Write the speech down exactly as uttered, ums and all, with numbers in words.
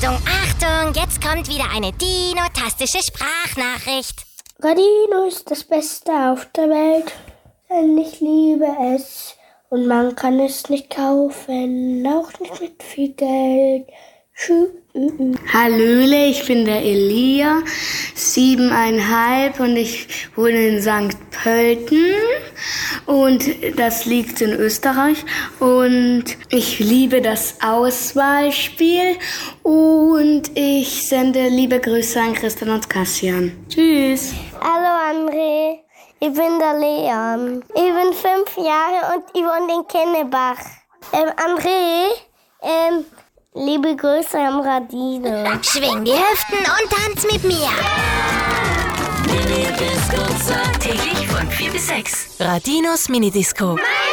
Achtung, Achtung, jetzt kommt wieder eine dinotastische Sprachnachricht. Radino ist das Beste auf der Welt, denn ich liebe es. Und man kann es nicht kaufen, auch nicht mit viel Geld. Tschüss. Hallöle, ich bin der Elia, siebeneinhalb und ich wohne in Sankt Pölten und das liegt in Österreich und ich liebe das Auswahlspiel und ich sende liebe Grüße an Christian und Kassian. Tschüss. Hallo André, ich bin der Leon. Ich bin fünf Jahre und ich wohne in Kennebach. Ähm, André, ähm, liebe Grüße am Radino. Schwing die Hüften und tanz mit mir. Mini Disco Zeit. Täglich von vier bis sechs. Radinos Mini Disco.